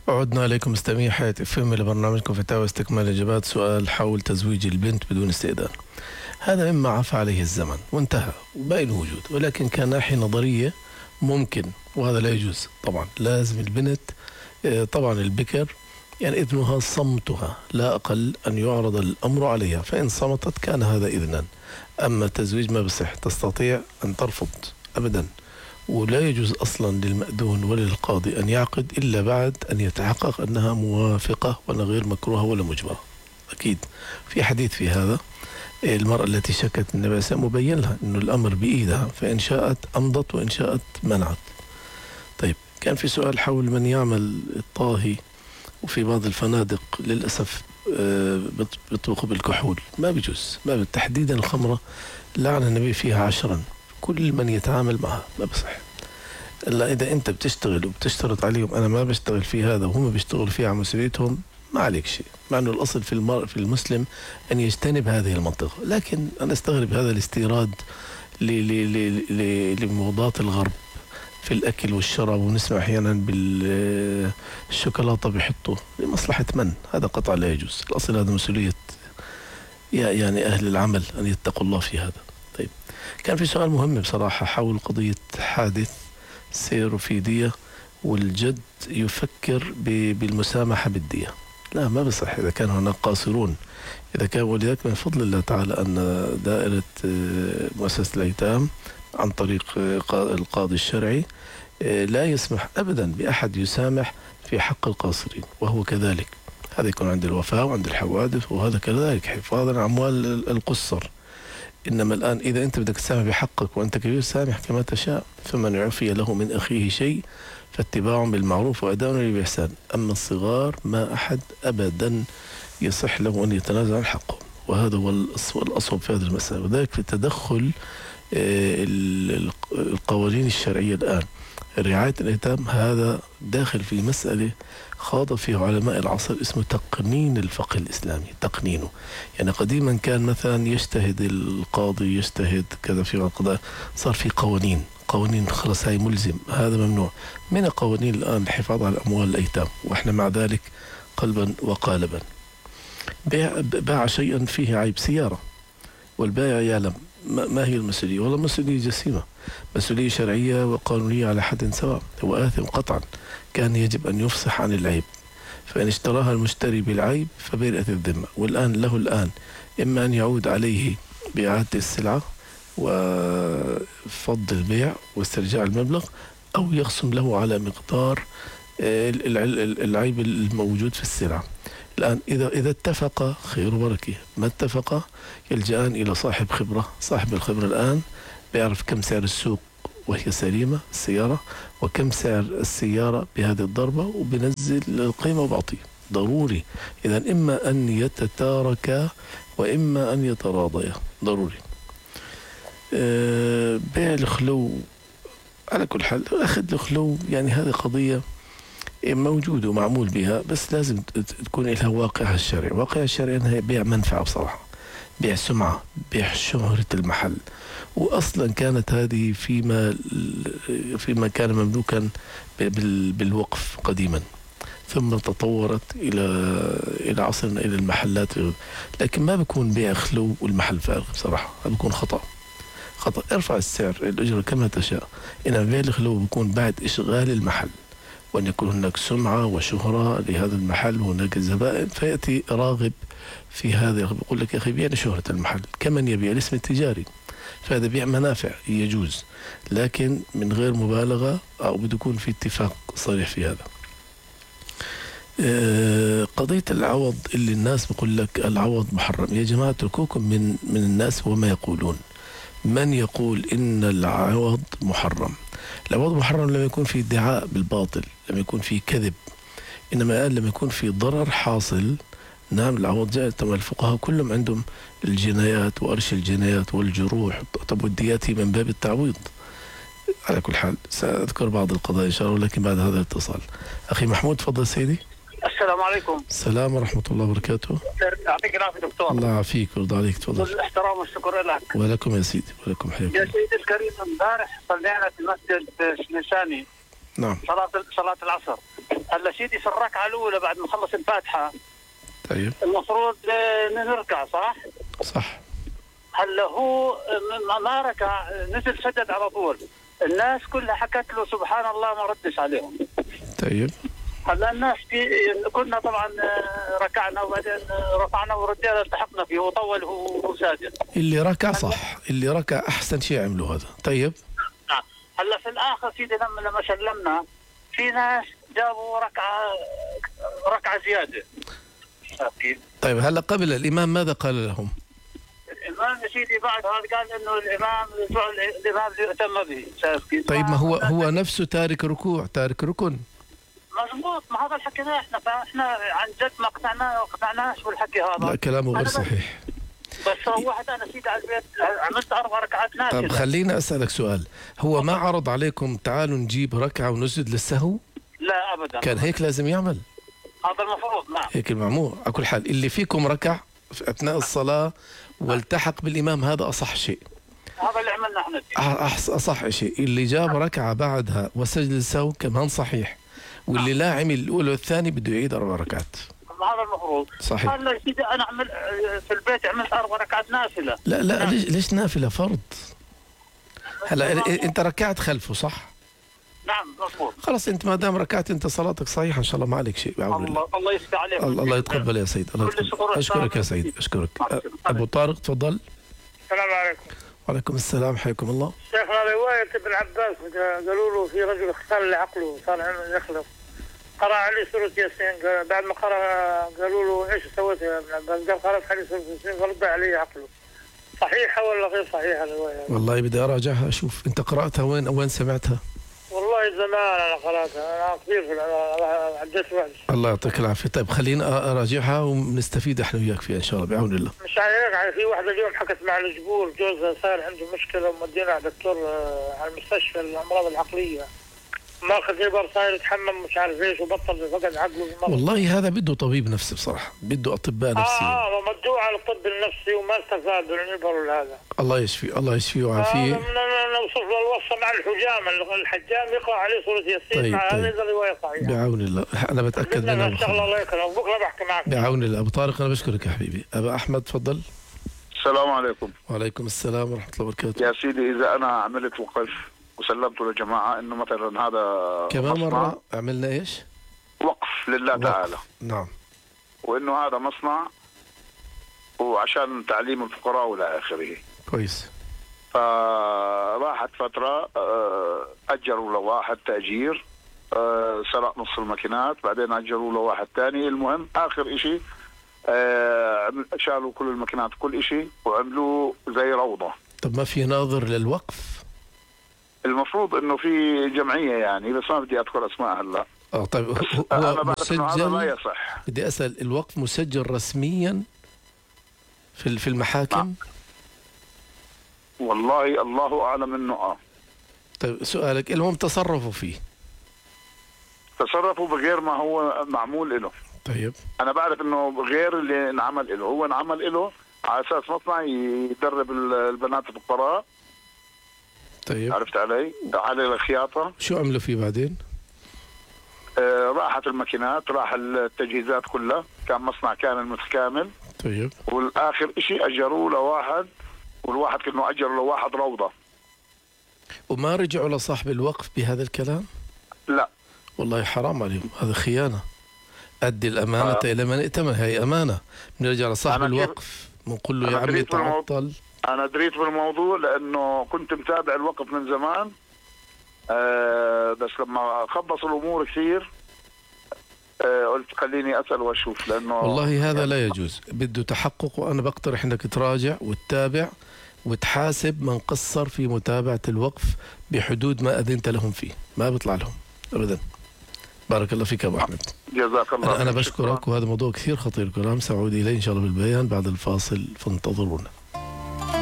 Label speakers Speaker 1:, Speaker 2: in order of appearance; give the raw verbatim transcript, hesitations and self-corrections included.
Speaker 1: عدنا إليكم مستمعي حياة اف ام لبرنامجكم فتاوى استكمال إجابات سؤال حول تزويج البنت بدون استئذان. هذا مما عفى عليه الزمن وانتهى وباقي الوجود، ولكن كناحية نظرية ممكن، وهذا لا يجوز طبعا. لازم البنت طبعا البكر يعني إذنها صمتها لا أقل أن يعرض الأمر عليها، فإن صمتت كان هذا إذنا. أما التزويج ما بصح، تستطيع أن ترفض أبدا، ولا يجوز أصلا للمأذون ولا للقاضي أن يعقد إلا بعد أن يتحقق أنها موافقة ولا غير مكروهة ولا مجبرة. أكيد في حديث في هذا، المرأة التي شكت النبي صلى الله عليه وسلم مبين لها أنه الأمر بإيدها، فإن شاءت أمضت وإن شاءت منعت. طيب، كان في سؤال حول من يعمل الطاهي وفي بعض الفنادق للأسف بيطبخوا بالكحول. ما بيجوز، ما تحديدا الخمرة لعن النبي فيها عشرا، كل من يتعامل معها ما بصح. إلا إذا أنت بتشتغل وبتشترط عليهم أنا ما بشتغل في هذا وهم بيشتغلوا فيه على مسؤوليتهم، ما عليك شيء، مع أنه الأصل في المر... في المسلم أن يجتنب هذه المنطقة. لكن أنا استغرب هذا الاستيراد ل... ل... ل... ل... لموضات الغرب في الأكل والشرب، ونسمع أحيانا بالشوكولاتة بيحطوا لمصلحة من؟ هذا قطع لا يجوز. الأصل هذا مسؤولية يعني أهل العمل أن يتقوا الله في هذا. طيب، كان في سؤال مهم بصراحة حول قضية حادث سير في دية والجد يفكر بالمسامحة بالدية. لا، ما بصح إذا كان هناك قاصرون. إذا كان، ولذلك من فضل الله تعالى أن دائرة مؤسسة الأيتام عن طريق القاضي الشرعي لا يسمح أبدا بأحد يسامح في حق القاصرين، وهو كذلك. هذا يكون عند الوفاة وعند الحوادث، وهذا كذلك حفاظا عن أموال القصر. إنما الآن إذا أنت بدك تسامح بحقك وأنت كبير، سامح كما تشاء. فمن عفي له من أخيه شيء فاتباع بالمعروف وأداء بإحسان. أما الصغار ما أحد أبدا يصح له أن يتنازل عن حقه، وهذا هو الأصوب في هذه المسألة. وذلك في تدخل القوانين الشرعية الآن، رعاية الأيتام هذا داخل في مسألة خاض فيه علماء العصر اسمه تقنين الفقه الإسلامي. تقنينه يعني قديما كان مثلا يجتهد القاضي يجتهد كذا في القضاء، صار في قوانين قوانين خلص هاي ملزم، هذا ممنوع. من القوانين الآن الحفاظ على أموال الأيتام، وإحنا مع ذلك قلبا وقالبا. باع شيئا فيه عيب، سيارة، والبائع يعلم ما هي المسؤولية، والله مسؤولية جسيمة، مسؤولية شرعية وقانونية على حد سواء. هو آثم قطعا، كان يجب أن يفصح عن العيب. فإن اشتراها المشتري بالعيب فبرئت الذمة. والآن له الآن إما أن يعود عليه بإعادة السلعة وفض البيع واسترجاع المبلغ، أو يخصم له على مقدار العيب الموجود في السلعة. الآن إذا إذا اتفق خير وبركة، ما اتفق يلجأان إلى صاحب خبرة. صاحب الخبرة الآن بيعرف كم سعر السوق وهي سليمة السيارة، وكم سعر السيارة بهذه الضربة، وبنزل القيمة وبعطيه. ضروري إذا إما أن يتتاركا وإما أن يتراضيا، ضروري. أه بيع الخلو على كل حال، أخذ الخلو يعني هذه قضية موجود ومعمول بها، بس لازم تكون لها واقعها الشرعي. واقعها الشرعي أنها بيع منفعة بصراحة، بيع سمعة، بيع شهرة المحل. وأصلا كانت هذه فيما فيما كان مملوكا بالوقف قديما، ثم تطورت إلى إلى عصرنا إلى المحلات. لكن ما بيكون بيع خلو والمحل فارغ بصراحة، هذا بيكون خطأ خطأ. ارفع السعر الأجرة كما تشاء، إنما بيع الخلو بيكون بعد إشغال المحل، وأن يكون هناك سمعة وشهرة لهذا المحل وهناك زبائن، فيأتي راغب في هذا يقول لك يا أخي بيعني شهرة المحل كمن يبيع الاسم التجاري. فهذا بيع منافع يجوز، لكن من غير مبالغة، أو بده يكون في اتفاق صريح في هذا. قضية العوض اللي الناس بيقول لك العوض محرم، يا جماعة اتركوكم من من الناس وما يقولون. من يقول إن العوض محرم؟ العوض محرم لما يكون في ادعاء بالباطل، لما يكون في كذب. إنما قال لما يكون في ضرر حاصل، نعم العوض جاء. تم الفقهاء كلهم عندهم الجنايات وأرش الجنايات والجروح. طب والديات من باب التعويض. على كل حال سأذكر بعض القضايا إن شاء الله، لكن بعد هذا الاتصال. أخي محمود تفضل سيدي.
Speaker 2: السلام عليكم.
Speaker 1: السلام ورحمة الله وبركاته.
Speaker 2: يعطيك العافية دكتور.
Speaker 1: الله يعافيك ويرضى عليك، تفضل.
Speaker 2: بالاحترام والشكر لك.
Speaker 1: ولكم يا سيدي، ولكم حياكم.
Speaker 2: يا سيدي الكريم، امبارح صلينا في مسجد شنشاني
Speaker 1: نعم.
Speaker 2: صلاة صلاة العصر. هلا سيدي في الركعة الأولى بعد ما خلص الفاتحة
Speaker 1: طيب
Speaker 2: المفروض آه، نركع صح؟
Speaker 1: صح.
Speaker 2: هلا هو ما- ما ركع، نزل سجد على طول. الناس كلها حكت له سبحان الله، ما ردش عليهم.
Speaker 1: طيب
Speaker 2: هلا الناس دي كنا طبعا آه، ركعنا وبعدين آه، رفعنا ورجعنا التحقنا فيه وطول هو ساجد.
Speaker 1: اللي ركع صح، اللي ركع أحسن شيء عملوا هذا. طيب
Speaker 2: نعم. هلا في الاخر سيدي لما لما سلمنا في ناس جابوا ركعه ركعه زياده. كيف؟
Speaker 1: طيب هلا قبل الإمام ماذا قال لهم؟
Speaker 2: الامام يا سيدي بعد هذا قال انه الامام الامام يهتم به. شايف كيف؟
Speaker 1: طيب ما هو هو نفسه تارك ركوع، تارك ركن.
Speaker 2: مضبوط، ما هذا الحكي احنا فاحنا عن جد ما اقتنعنا ما اقتنعناش بالحكي هذا.
Speaker 1: لا كلامه غير
Speaker 2: أنا بس-
Speaker 1: صحيح.
Speaker 2: بس روحت انا سيدي على البيت عملت اربع ركعات
Speaker 1: طب
Speaker 2: نافله.
Speaker 1: خليني أسألك سؤال، هو ما عرض عليكم تعالوا نجيب ركعة ونسجد للسهو؟
Speaker 2: لا ابدا.
Speaker 1: كان هيك لازم يعمل،
Speaker 2: هذا المفروض. نعم.
Speaker 1: هيك المعمول. على كل حال اللي فيكم ركع في أثناء الصلاة والتحق بالإمام هذا أصح شيء.
Speaker 2: هذا اللي عملنا احنا فيه.
Speaker 1: أحس أصح شيء. اللي جاب ركعة بعدها وسجد للسهو كمان صحيح، واللي لا عمل الأولى والثاني بده يعيد أربع ركعات.
Speaker 2: هذا المفروض.
Speaker 1: صحيح.
Speaker 2: هلا يا سيدي انا عمل في البيت عملت اربع ركعات نافله.
Speaker 1: لا لا ليش ليش نافلة فرض؟ هلا أنت ركعت خلفه صح؟
Speaker 2: نعم مضبوط.
Speaker 1: خلص أنت ما دام ركعت أنت صلاتك صحيحة إن شاء الله، ما عليك شيء بعون الله.
Speaker 2: الله الله يسعد عليك.
Speaker 1: الله الله يتقبل يا سيد. الله
Speaker 2: كل
Speaker 1: يتقبل.
Speaker 2: شكر
Speaker 1: أشكرك يا
Speaker 2: لله.
Speaker 1: سيد، أشكرك.
Speaker 2: مع السلامة.
Speaker 1: أبو طارق تفضل.
Speaker 3: السلام عليكم.
Speaker 1: وعليكم السلام، حياكم الله.
Speaker 3: شيخنا رواية ابن عباس قالوا له في رجل اختل لعقله صار يخلف، قرأ عليه سورة ياسين، قال- بعد ما قرأ قالوا له ايش سويت يا ابن عباس؟ قال قرأت عليه سورة ياسين فرد عليه عقله. صحيحة ولا غير صحيحة الرواية؟
Speaker 1: والله بدي أراجعها أشوف. أنت قرأتها وين أو وين سمعتها؟
Speaker 3: والله زمان انا قرأتها، انا كبير في الع- عديت واحد.
Speaker 1: الله يعطيك العافية. طيب خلينا أراجعها ونستفيد احنا وياك فيها إن شاء الله بعون الله.
Speaker 3: مش عليك، يعني في واحدة اليوم حكت مع الجبور جوزها صار عنده مشكلة ومدينا على دكتور آه، على المستشفى الأمراض العقلية، ماخذ إبر صاير يتحمم مش عارف ايش وبطل فقد عقله بالمرض.
Speaker 1: والله هذا بده طبيب نفسي بصراحة، بده أطباء نفسيين.
Speaker 3: اه اه ومدوه على الطب النفسي وما استفاد من الإبر وهذا.
Speaker 1: الله يشفي، الله يشفيه
Speaker 3: آه
Speaker 1: ويعافيه.
Speaker 3: نوصف له الوصفة مع الحجام، الحجام يقرأ عليه سورة ياسين.
Speaker 1: طيب،
Speaker 3: مع
Speaker 1: طيب.
Speaker 3: هذه الرواية صحيحة.
Speaker 1: بعون الله أنا بتأكد
Speaker 3: بدنا
Speaker 1: منها
Speaker 3: نشتغل
Speaker 1: وخلاص.
Speaker 3: الله يكرمك، بكرة بحكي معك.
Speaker 1: بعون الله. أبو طارق أنا بشكرك يا حبيبي. أبا أحمد تفضل.
Speaker 4: السلام عليكم.
Speaker 1: وعليكم السلام ورحمة الله وبركاته.
Speaker 4: يا سيدي إذا أنا عملت وقف وسلمته للجماعة إنه مثلا هذا
Speaker 1: كمان
Speaker 4: مصنع
Speaker 1: مرة عملنا إيش؟
Speaker 4: وقف لله
Speaker 1: وقف.
Speaker 4: تعالى،
Speaker 1: نعم.
Speaker 4: وإنه هذا مصنع وعشان تعليم الفقراء وإلى آخره.
Speaker 1: كويس.
Speaker 4: فراحت فترة آه، أجروا لواحد تأجير، آه، سرق نص الماكينات، بعدين أجروا لواحد ثاني. المهم آخر إشي آه، شالوا كل الماكينات كل إشي وعملوا زي روضة.
Speaker 1: طب ما في ناظر للوقف؟
Speaker 4: المفروض إنه في جمعية يعني، بس ما بدي أذكر أسماء هلا.
Speaker 1: اه طيب هو
Speaker 4: أنا
Speaker 1: هو
Speaker 4: بعرف إنه هذا لا
Speaker 1: مسجل.
Speaker 4: يصح.
Speaker 1: بدي أسأل، الوقف مسجل رسميا في ال- في المحاكم؟
Speaker 4: والله الله أعلم إنه آه
Speaker 1: طيب سؤالك، المهم تصرفوا فيه.
Speaker 4: تصرفوا بغير ما هو معمول له.
Speaker 1: طيب
Speaker 4: أنا بعرف إنه غير اللي انعمل له، هو انعمل له على أساس مصنع يدرب ال- البنات الفقراء.
Speaker 1: طيب
Speaker 4: عرفت علي؟ على الخياطة.
Speaker 1: شو عملوا فيه بعدين؟
Speaker 4: آه راحت الماكينات، راح التجهيزات كلها، كان مصنع كامل متكامل.
Speaker 1: طيب
Speaker 4: والآخر إشي أجروه لواحد، والواحد كأنه أجر لواحد روضة.
Speaker 1: وما رجعوا لصاحب الوقف بهذا الكلام؟
Speaker 4: لا
Speaker 1: والله حرام عليهم، هذا خيانة. أدي الأمانة
Speaker 4: آه.
Speaker 1: إلى من ائتمن، هي أمانة. بنرجع لصاحب
Speaker 4: أنا كيف-
Speaker 1: الوقف بنقول له
Speaker 4: أنا
Speaker 1: يا عمي
Speaker 4: دريت بالموضوع.
Speaker 1: تعطل.
Speaker 4: أنا دريت بالموضوع لأنه كنت متابع الوقف من زمان. آه بس لما خبصوا الأمور كثير آه قلت خليني أسأل وأشوف، لأنه
Speaker 1: والله هذا لا يجوز، بده تحقق. وأنا بقترح أنك تراجع وتتابع وتحاسب من قصر في متابعة الوقف بحدود ما أذنت لهم فيه، ما بيطلع لهم أبدا. بارك الله فيك أبو أحمد.
Speaker 4: جزاك الله
Speaker 1: أنا, أنا
Speaker 4: خير.
Speaker 1: بشكرك، وهذا موضوع كثير خطير. كلام سأعود إليه إن شاء الله بالبيان بعد الفاصل، فانتظرونا.